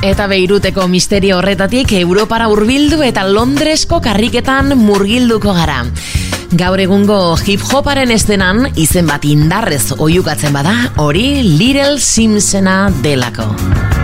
Eta Beiruteko misterio horretatik Europara hurbildu eta Londresko karriketan murgilduko gara. Gaur egungo hip-hoparen eszenan izen bat indarrez oihukatzen bada, hori Little Simsena delako.